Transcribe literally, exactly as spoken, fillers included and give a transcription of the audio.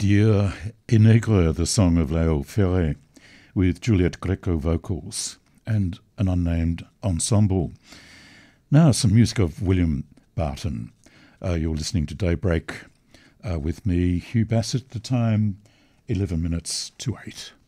Dieu Inegre, the song of Léo Ferré, with Juliette Greco vocals and an unnamed ensemble. Now some music of William Barton. Uh, you're listening to Daybreak uh, with me, Hugh Bassett, at the time eleven minutes to eight.